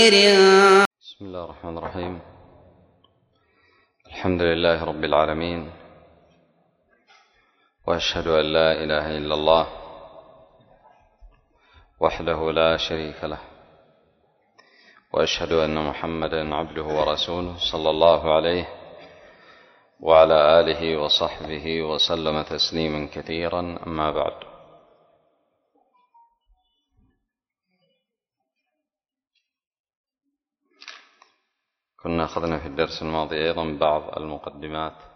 بسم الله الرحمن الرحيم. الحمد لله رب العالمين، وأشهد أن لا إله إلا الله وحده لا شريك له، وأشهد أن محمدا عبده ورسوله صلى الله عليه وعلى آله وصحبه وسلم تسليما كثيرا. أما بعد، كنا أخذنا في الدرس الماضي أيضا بعض المقدمات